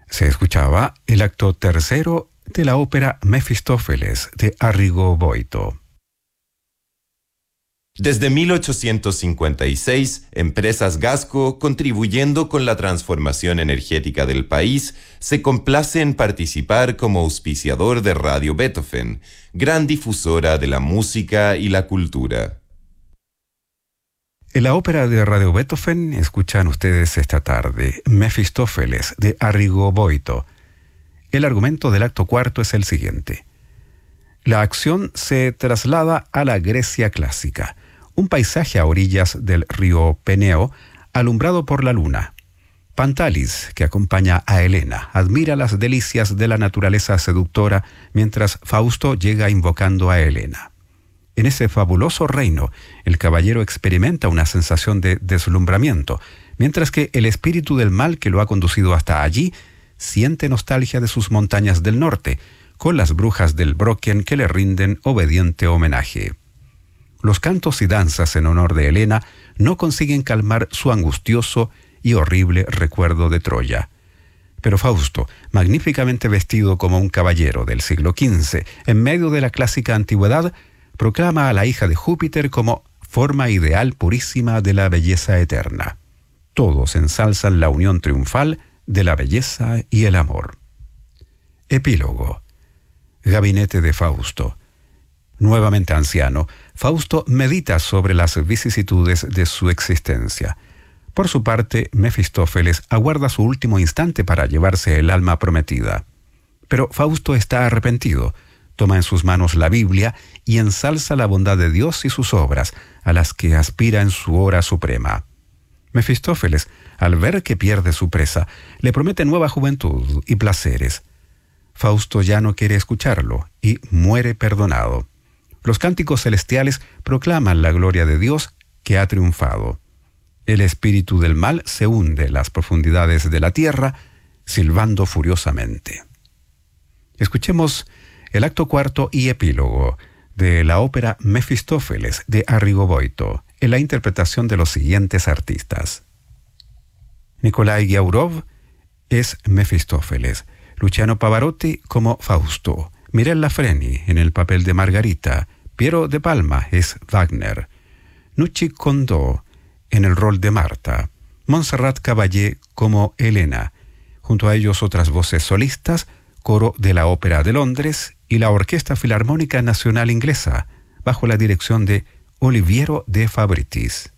Se escuchaba el acto tercero de la ópera Mefistófeles de Arrigo Boito. Desde 1856, Empresas Gasco, contribuyendo con la transformación energética del país, se complace en participar como auspiciador de Radio Beethoven, gran difusora de la música y la cultura. En la ópera de Radio Beethoven escuchan ustedes esta tarde Mefistófeles de Arrigo Boito. El argumento del acto cuarto es el siguiente. La acción se traslada a la Grecia clásica, un paisaje a orillas del río Peneo, alumbrado por la luna. Pantalis, que acompaña a Helena, admira las delicias de la naturaleza seductora mientras Fausto llega invocando a Helena. En ese fabuloso reino, el caballero experimenta una sensación de deslumbramiento, mientras que el espíritu del mal que lo ha conducido hasta allí siente nostalgia de sus montañas del norte, con las brujas del Brocken que le rinden obediente homenaje. Los cantos y danzas en honor de Helena no consiguen calmar su angustioso y horrible recuerdo de Troya. Pero Fausto, magníficamente vestido como un caballero del siglo XV, en medio de la clásica antigüedad, proclama a la hija de Júpiter como forma ideal purísima de la belleza eterna. Todos ensalzan la unión triunfal de la belleza y el amor. Epílogo. Gabinete de Fausto. Nuevamente anciano, Fausto medita sobre las vicisitudes de su existencia. Por su parte, Mefistófeles aguarda su último instante para llevarse el alma prometida. Pero Fausto está arrepentido. Toma en sus manos la Biblia y ensalza la bondad de Dios y sus obras, a las que aspira en su hora suprema. Mefistófeles, al ver que pierde su presa, le promete nueva juventud y placeres. Fausto ya no quiere escucharlo y muere perdonado. Los cánticos celestiales proclaman la gloria de Dios que ha triunfado. El espíritu del mal se hunde en las profundidades de la tierra, silbando furiosamente. Escuchemos el acto cuarto y epílogo de la ópera Mefistófeles de Arrigo Boito, en la interpretación de los siguientes artistas. Nikolai Giaurov es Mefistófeles, Luciano Pavarotti como Fausto, Mirella Freni en el papel de Margarita, Piero de Palma es Wagner, Nucci Condò en el rol de Marta, Montserrat Caballé como Helena, junto a ellos otras voces solistas, coro de la Ópera de Londres y la Orquesta Filarmónica Nacional Inglesa, bajo la dirección de Oliviero de Fabritis.